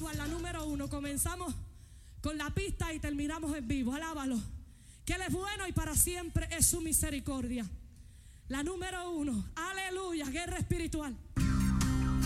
espiritual, la número 1. Comenzamos con la pista y terminamos en vivo. Alábalo. Que Él es bueno y para siempre es su misericordia. La número 1. Aleluya, guerra espiritual.